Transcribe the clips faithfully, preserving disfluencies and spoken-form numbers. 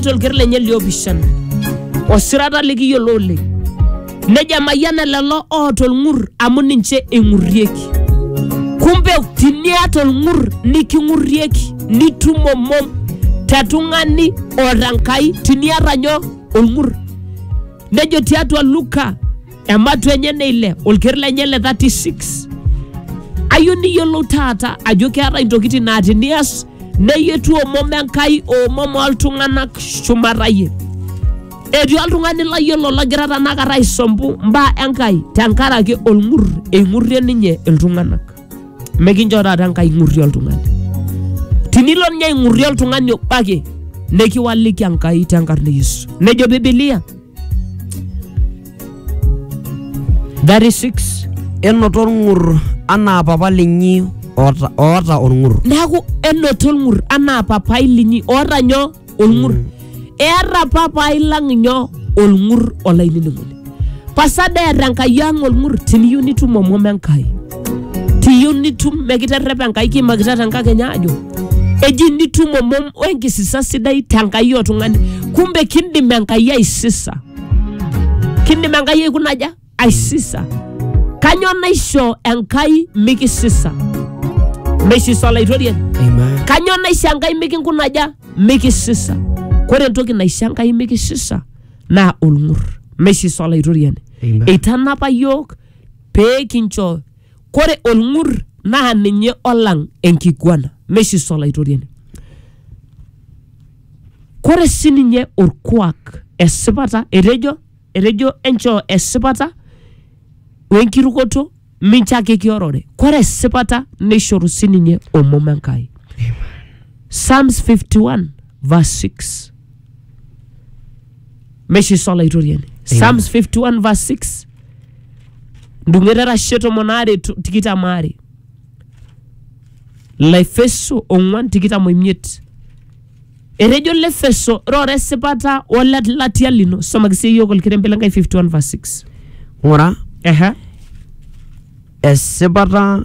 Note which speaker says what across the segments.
Speaker 1: tolker lenye liopishana osirata likiyiolo oleng neja mayana lelo ootol ngur amu ninche engurieki kumbe tiniata olngur nikingurieki nitumo mom tatungani orankai tiniata nyo olngur nejo tiatua Luka ematu enye neile olker lenye le thirty-six ayuni yolo tata ajo keeta intokitin naati nias neyetu omom enkai omom oltunganak shumaraye etii oltungani layiolo lagira tanakata aisombu mbaa enkai tenkaraki olngur engurrie ninye iltunganak mekinjo taata enkai ngurrie oltungani tinilo nye engurrie oltungani obake nekiwaliki enkai tenkarne Yesu nejo Biblia thirty-six
Speaker 2: enoto ngur ana papa linyi ota ota ongur
Speaker 1: neeku enoto ngur ana papa linyi ota nyo ongur mm. Era papa ilang nyo olngur olaininingoni pasada erankayang olngur tiniyu nitum omom enkai tiyu nitum mekiterrepa enkai kimakitata enkakenya ajo eji nitum omom wenkisisa sidai tenkai otungani kumbe kindim enkai aisisa kindim enkai kunaja aisisa kanyo naisho enkai mikisisa mesisa laitorian
Speaker 2: amen
Speaker 1: kanyo naisho enkai mikinkunaja mikisisa kore ntoki naisho enkai mikisisa na olngur mesisa laitorian eitanapa yok pe kincho kore olngur na ninye olang enkiguana mesisa laitorian kore sininye orkuak esipata erejo erejo encho esipata wenkirukoto minchake kiorore kore sipata neishoru sininye omom enkai Psalms fifty-one verse six meshi sola itoriani Psalms fifty-one verse six ndungerera sheto monare tikita mari lefeso ongwan tikita moimiet erejo lefeso rore sipata wala latialino somagisi yogol kirembelanga fifty-one verse six
Speaker 2: ora
Speaker 1: eha
Speaker 2: esipata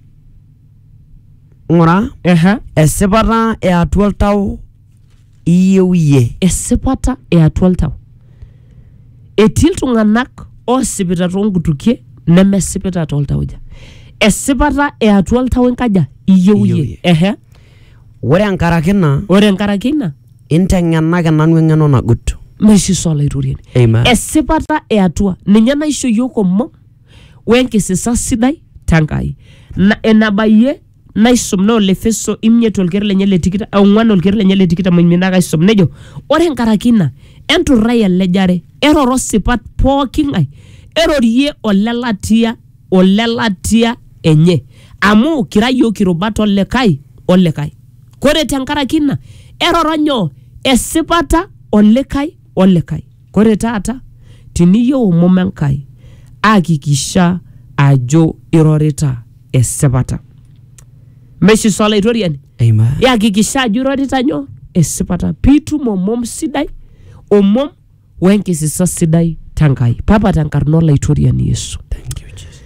Speaker 2: ngora
Speaker 1: eha
Speaker 2: esipata e atua tau iyewiye
Speaker 1: esipata e atua tau etil tunganak osipita tongutukie nemesipita toltauja esipata e atua tau enkaja iyewiye eha
Speaker 2: ore enkarakina
Speaker 1: ore enkarakina
Speaker 2: intengenake nanu engeno nagut
Speaker 1: meshi sola iturieni
Speaker 2: amen
Speaker 1: esipata e atua ninye naisho yoko mo wenkisisa sidai tankai na enabaye naisum no lefeso imye tolker lenye letikita au ngwan olker lenye letikita moiminaga isum nejo ore enkarakina enturaya lejare eroro sipat pokingai erorie olelatia olelatia enye amu kirayo kirubato lekai olekai kore tenkarakina eroro nyo esipata olekai olekai kore tata tiniyo momenkai akikisha ajo irorita esipata meshi sola itoriani
Speaker 2: amen
Speaker 1: ya akikisha ajo irorita nyo esipata pitu momom sidai omom wenkisisa sidai tankai papa tankarnola itoriani Yesu